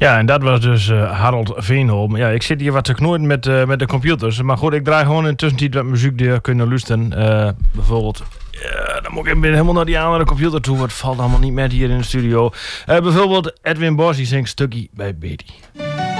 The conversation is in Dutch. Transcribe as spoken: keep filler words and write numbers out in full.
Ja, en dat was dus uh, Harold Veenholm. Ja, ik zit hier wat te knoeien met, uh, met de computers. Maar goed, ik draai gewoon in tussentijd wat muziek die kunnen luisteren. Uh, bijvoorbeeld... Ja, dan moet ik even helemaal naar die andere computer toe. Het valt allemaal niet met hier in de studio. Uh, bijvoorbeeld Edwin Bos, die zingt Stukkie bij Betty.